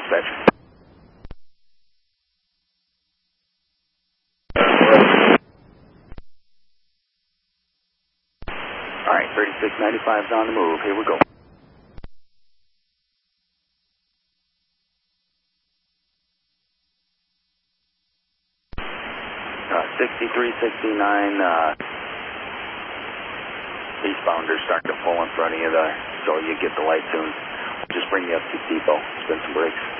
dispatch. All right, 3695's on the move. Here we go. 6369, eastbounders starting to pull in front of you, so you get the light soon. Just bring you up to depot, spin some brakes.